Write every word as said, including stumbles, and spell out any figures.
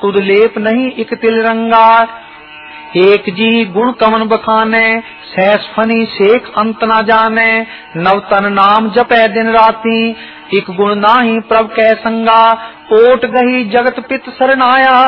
तुद लेप नहीं इक तिल रंगा। एक जी गुण कमन बखाने सहस फनी शेख अंत न जाने। नवतन नाम जपै दिन राती इक गुण नाही प्रभ कै संगा। ओट गही जगत पित सरनाया